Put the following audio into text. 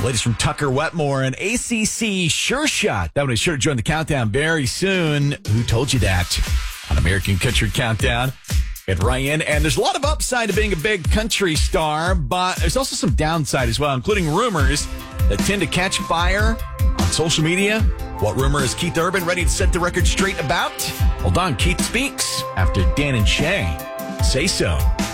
Latest from Tucker Wetmore, an ACC sure shot. That one is sure to join the countdown very soon. Who told you that? On American Country Countdown at Ryan. And there's a lot of upside to being a big country star, but there's also some downside as well, including rumors that tend to catch fire on social media. What rumor is Keith Urban ready to set the record straight about? Hold on, Keith speaks after Dan and Shay say so.